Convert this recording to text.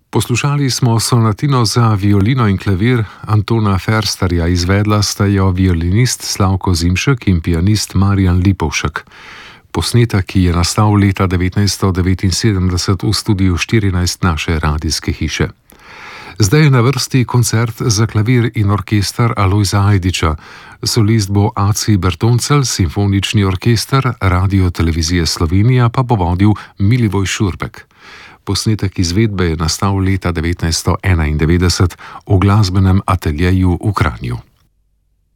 Poslušali smo sonatino za violino in klavir Antona Fersterja, izvedla sta jo violinist Slavko Zimšek in pianist Marijan Lipovšek. Posnetek, ki je nastal leta 1979 v studiu 14 naše radijske hiše. Zdaj je na vrsti koncert za klavir in orkester Alojza Ajdiča. Solist bo Aci Bertoncelj, simfonični orkester Radio Televizije Slovenija pa bo vodil Milivoj Šurbek. Posnetek izvedbe je nastal leta 1991 v glasbenem ateljeju v Kranju.